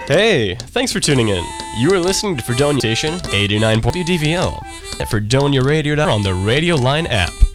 Hey, thanks for tuning in. You are listening to Fredonia Station 89.0 DVL at FredoniaRadio on the Radio Line app.